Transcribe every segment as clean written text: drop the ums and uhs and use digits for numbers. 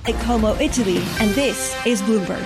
Como, Italy, and this is Bloomberg.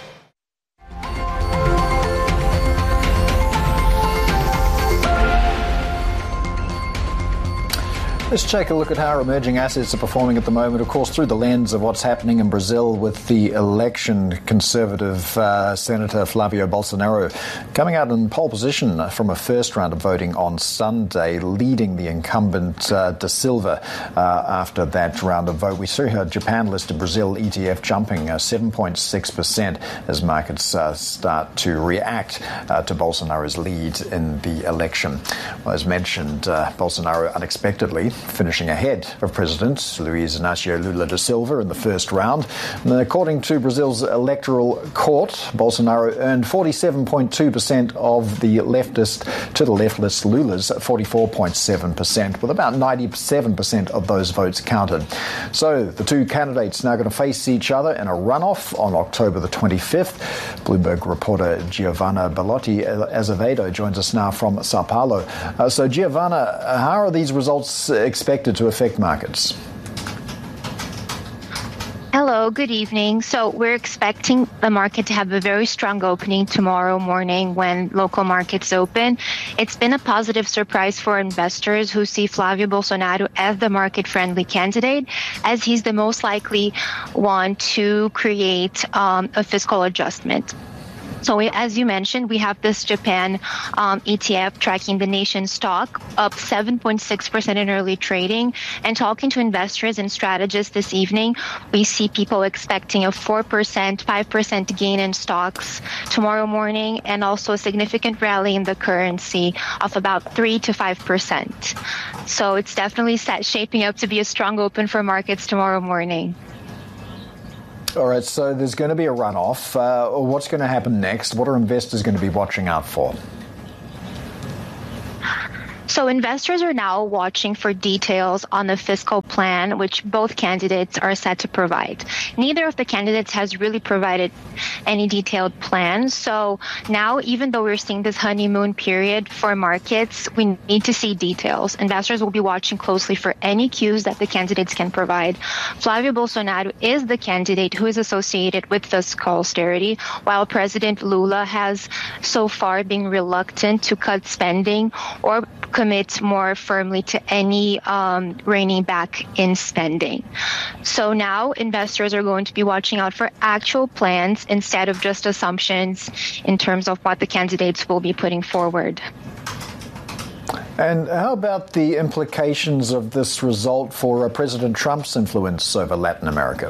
Let's take a look at how emerging assets are performing at the moment, of course, through the lens of what's happening in Brazil with the election. Conservative Senator Flavio Bolsonaro coming out in pole position from a first round of voting on Sunday, leading the incumbent Da Silva after that round of vote. We saw Japan-listed Brazil ETF jumping 7.6% as markets start to react to Bolsonaro's lead in the election. Well, as mentioned, Bolsonaro unexpectedly finishing ahead of President Luiz Inácio Lula da Silva in the first round. And according to Brazil's electoral court, Bolsonaro earned 47.2% of the leftist Lula's 44.7%, with about 97% of those votes counted. So the two candidates now going to face each other in a runoff on October the 25th. Bloomberg reporter Giovanna Bellotti Azevedo joins us now from Sao Paulo. So Giovanna, how are these results expected to affect markets? Hello, good evening. So we're expecting the market to have a very strong opening tomorrow morning when local markets open. It's been a positive surprise for investors who see Flavio Bolsonaro as the market-friendly candidate, as he's the most likely one to create a fiscal adjustment. So as you mentioned, we have this Japan ETF tracking the nation's stock up 7.6% in early trading. And talking to investors and strategists this evening, we see people expecting a 4%, 5% gain in stocks tomorrow morning, and also a significant rally in the currency of about 3 to 5%. So it's definitely shaping up to be a strong open for markets tomorrow morning. All right, so there's going to be a runoff. What's going to happen next? What are investors going to be watching out for? So investors are now watching for details on the fiscal plan, which both candidates are set to provide. Neither of the candidates has really provided any detailed plans. So now, even though we're seeing this honeymoon period for markets, we need to see details. Investors will be watching closely for any cues that the candidates can provide. Flavio Bolsonaro is the candidate who is associated with fiscal austerity, while President Lula has so far been reluctant to cut spending or commit more firmly to any reining back in spending. So now investors are going to be watching out for actual plans instead of just assumptions in terms of what the candidates will be putting forward. And how about the implications of this result for President Trump's influence over Latin America?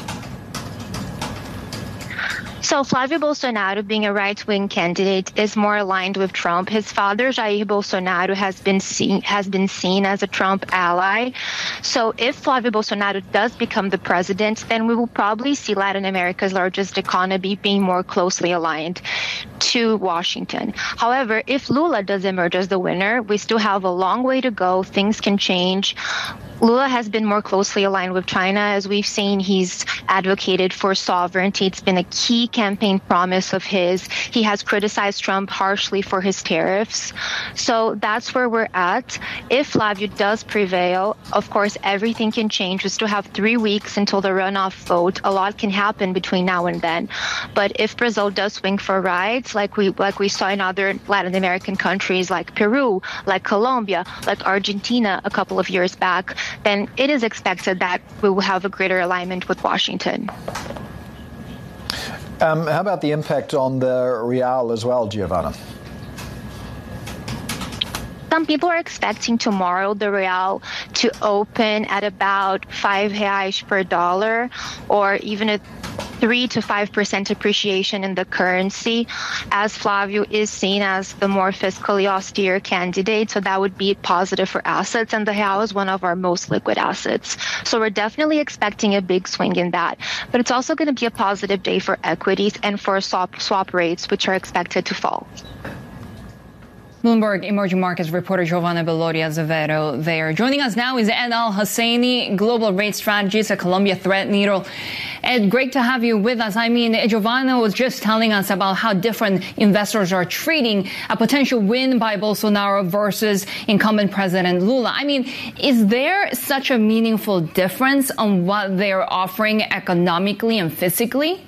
So Flavio Bolsonaro, being a right-wing candidate, is more aligned with Trump. His father, Jair Bolsonaro, has been seen as a Trump ally. So if Flavio Bolsonaro does become the president, then we will probably see Latin America's largest economy being more closely aligned to Washington. However, if Lula does emerge as the winner, we still have a long way to go. Things can change. Lula has been more closely aligned with China. As we've seen, he's advocated for sovereignty. It's been a key campaign promise of his. He has criticized Trump harshly for his tariffs. So that's where we're at. If Flavio does prevail, of course, everything can change. We still have 3 weeks until the runoff vote. A lot can happen between now and then. But if Brazil does swing for rides, like we saw in other Latin American countries like Peru, like Colombia, like Argentina a couple of years back, then it is expected that we will have a greater alignment with Washington. How about the impact on the real as well, Giovanna? Some people are expecting tomorrow the real to open at about 5 reais per dollar, or even a 3 to 5% appreciation in the currency, as Flavio is seen as the more fiscally austere candidate. So that would be positive for assets, and the real is one of our most liquid assets. So we're definitely expecting a big swing in that. But it's also going to be a positive day for equities and for swap rates, which are expected to fall. Bloomberg emerging markets reporter Giovanna Bellotti Azevedo there. Joining us now is Ed Al-Husseini, global rate strategist at Columbia Threadneedle. Ed, great to have you with us. I mean, Giovanna was just telling us about how different investors are treating a potential win by Bolsonaro versus incumbent President Lula. I mean, is there such a meaningful difference on what they're offering economically and physically?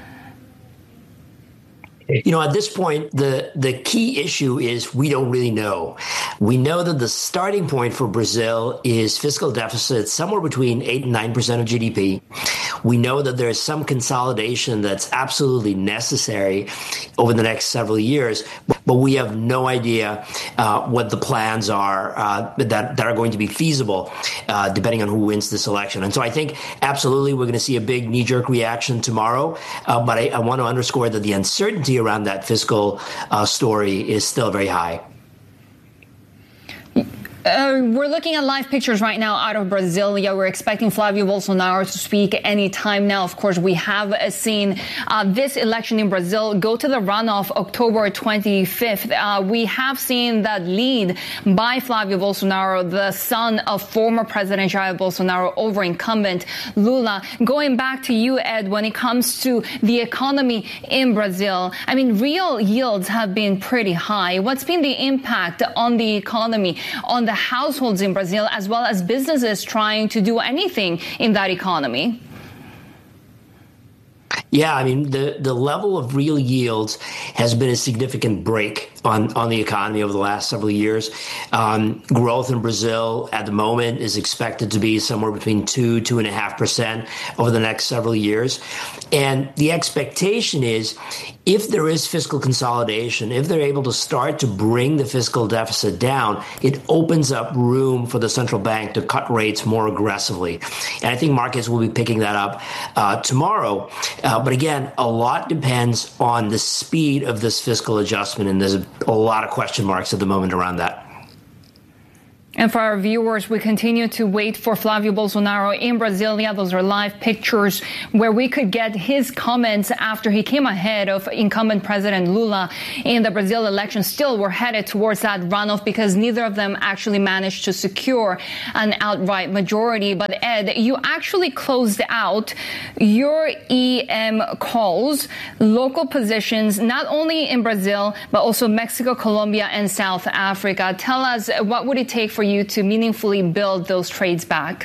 You know, at this point, the key issue is we don't really know. We know that the starting point for Brazil is fiscal deficit somewhere between 8 and 9% of GDP. We know that there's some consolidation that's absolutely necessary over the next several years, but we have no idea what the plans are that are going to be feasible depending on who wins this election. And so I think absolutely we're going to see a big knee-jerk reaction tomorrow, but I want to underscore that the uncertainty around that fiscal story is still very high. We're looking at live pictures right now out of Brasilia. We're expecting Flavio Bolsonaro to speak any time now. Of course, we have seen this election in Brazil go to the runoff October 25th. We have seen that lead by Flavio Bolsonaro, the son of former President Jair Bolsonaro, over incumbent Lula. Going back to you, Ed, when it comes to the economy in Brazil, I mean, real yields have been pretty high. What's been the impact on the economy, on the households in Brazil, as well as businesses trying to do anything in that economy? Yeah, I mean, the level of real yields has been a significant break on the economy over the last several years. Growth in Brazil at the moment is expected to be somewhere between 2.5% over the next several years. And the expectation is if there is fiscal consolidation, if they're able to start to bring the fiscal deficit down, it opens up room for the central bank to cut rates more aggressively. And I think markets will be picking that up tomorrow. But again, a lot depends on the speed of this fiscal adjustment, and there's a lot of question marks at the moment around that. And for our viewers, we continue to wait for Flavio Bolsonaro in Brasilia. Those are live pictures where we could get his comments after he came ahead of incumbent President Lula in the Brazil election. Still, we're headed towards that runoff because neither of them actually managed to secure an outright majority. But Ed, you actually closed out your EM calls, local positions, not only in Brazil, but also Mexico, Colombia, and South Africa. Tell us, what would it take for you to meaningfully build those trades back?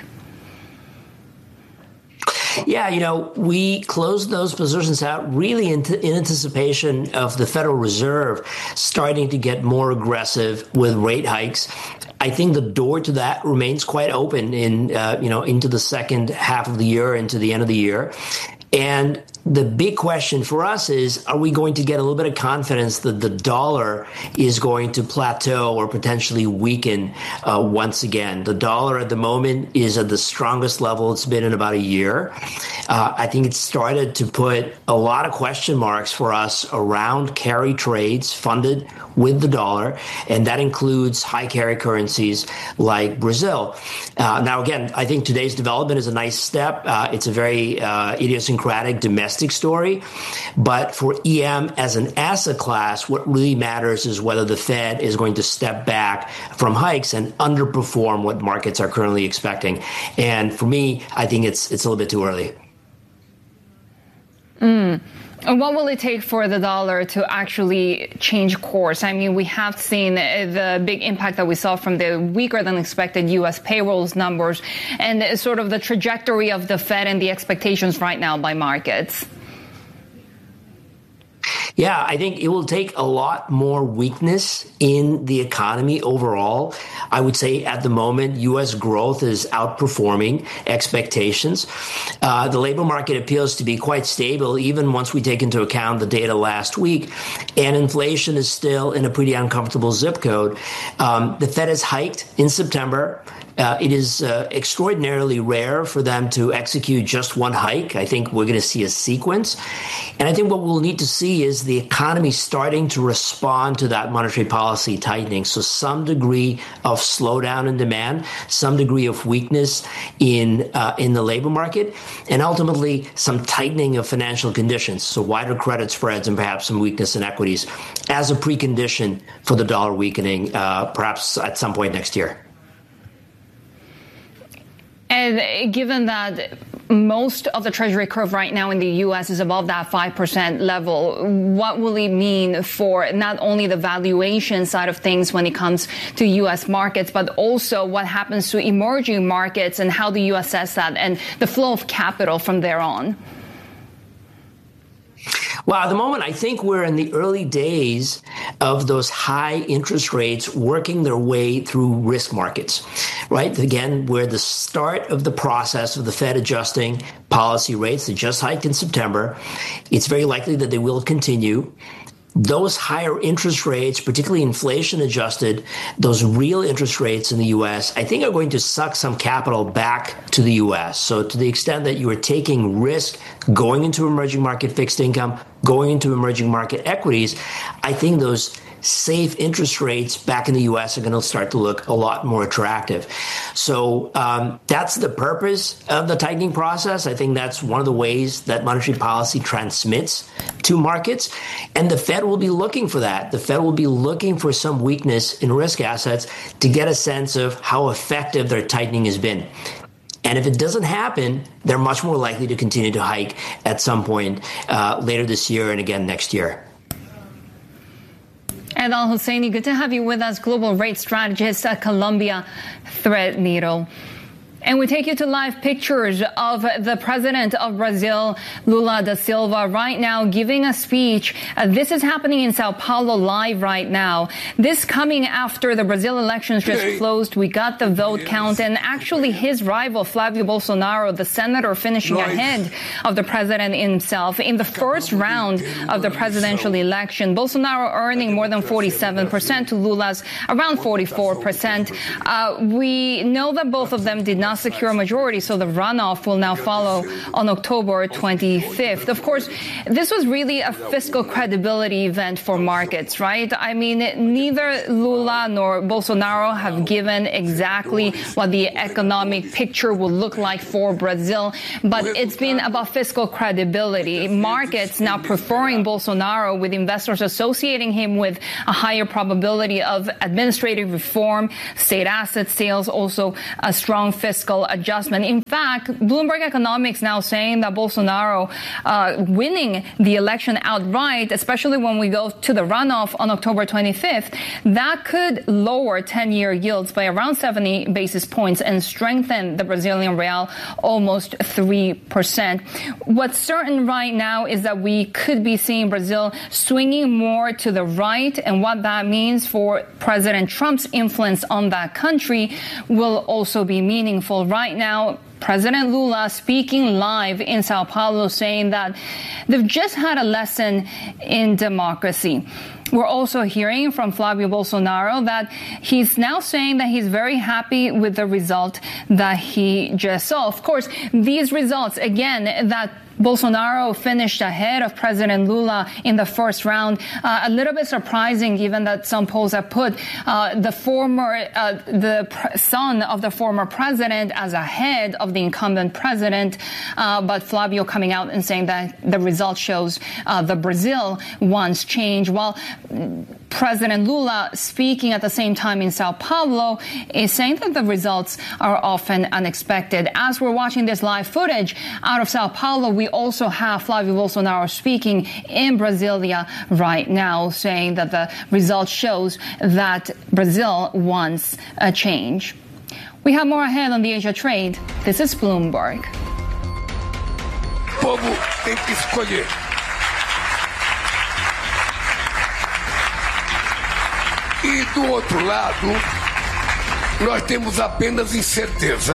Yeah, you know, we closed those positions out really in anticipation of the Federal Reserve starting to get more aggressive with rate hikes. I think the door to that remains quite open into the second half of the year, into the end of the year. And the big question for us is, are we going to get a little bit of confidence that the dollar is going to plateau or potentially weaken once again? The dollar at the moment is at the strongest level it's been in about a year. I think it started to put a lot of question marks for us around carry trades funded with the dollar, and that includes high carry currencies like Brazil. Now, again, I think today's development is a nice step. It's a very idiosyncratic domestic story. But for EM as an asset class, what really matters is whether the Fed is going to step back from hikes and underperform what markets are currently expecting. And for me, I think it's a little bit too early. And what will it take for the dollar to actually change course? I mean, we have seen the big impact that we saw from the weaker than expected U.S. payrolls numbers and sort of the trajectory of the Fed and the expectations right now by markets. Yeah, I think it will take a lot more weakness in the economy overall. I would say at the moment, U.S. growth is outperforming expectations. The labor market appears to be quite stable, even once we take into account the data last week. And inflation is still in a pretty uncomfortable zip code. The Fed has hiked in September. It is extraordinarily rare for them to execute just one hike. I think we're going to see a sequence. And I think what we'll need to see is the economy starting to respond to that monetary policy tightening. So some degree of slowdown in demand, some degree of weakness in the labor market, and ultimately some tightening of financial conditions. So wider credit spreads and perhaps some weakness in equities as a precondition for the dollar weakening, perhaps at some point next year. And given that most of the Treasury curve right now in the U.S. is above that 5% level, what will it mean for not only the valuation side of things when it comes to U.S. markets, but also what happens to emerging markets, and how do you assess that and the flow of capital from there on? Well, at the moment, I think we're in the early days of those high interest rates working their way through risk markets, right? Again, we're the start of the process of the Fed adjusting policy rates. They just hiked in September. It's very likely that they will continue. Those higher interest rates, particularly inflation adjusted, those real interest rates in the U.S., I think are going to suck some capital back to the U.S. So to the extent that you are taking risk going into emerging market fixed income, going into emerging market equities, I think those safe interest rates back in the U.S. are going to start to look a lot more attractive. So that's the purpose of the tightening process. I think that's one of the ways that monetary policy transmits to markets. And the Fed will be looking for that. The Fed will be looking for some weakness in risk assets to get a sense of how effective their tightening has been. And if it doesn't happen, they're much more likely to continue to hike at some point later this year and again next year. Ed Al-Husseini, good to have you with us, global rate strategist at Columbia Threadneedle. And we take you to live pictures of the president of Brazil, Lula da Silva, right now giving a speech. This is happening in Sao Paulo live right now. This coming after the Brazil elections just closed. We got the vote count, and actually his rival, Flavio Bolsonaro, the senator, finishing ahead of the president himself. In the first round of the presidential election, Bolsonaro earning more than 47% to Lula's around 44%. We know that both of them did not secure a majority, so the runoff will now follow on October 25th. Of course, this was really a fiscal credibility event for markets, right? I mean, neither Lula nor Bolsonaro have given exactly what the economic picture will look like for Brazil, but it's been about fiscal credibility. Markets now preferring Bolsonaro, with investors associating him with a higher probability of administrative reform, state asset sales, also a strong fiscal adjustment. In fact, Bloomberg Economics now saying that Bolsonaro winning the election outright, especially when we go to the runoff on October 25th, that could lower 10-year yields by around 70 basis points and strengthen the Brazilian real almost 3%. What's certain right now is that we could be seeing Brazil swinging more to the right, and what that means for President Trump's influence on that country will also be meaningful. Right now, President Lula speaking live in Sao Paulo, saying that they've just had a lesson in democracy. We're also hearing from Flavio Bolsonaro that he's now saying that he's very happy with the result that he just saw. Of course, these results, again, that Bolsonaro finished ahead of President Lula in the first round. A little bit surprising, given that some polls have put the son of the former president as ahead of the incumbent president. But Flavio coming out and saying that the result shows the Brazil wants change, while President Lula, speaking at the same time in Sao Paulo, is saying that the results are often unexpected. As we're watching this live footage out of Sao Paulo, we also have Flavio Bolsonaro speaking in Brasilia right now, saying that the result shows that Brazil wants a change. We have more ahead on the Asia Trade. This is Bloomberg. O povo tem que escolher. E do outro lado, nós temos apenas incerteza.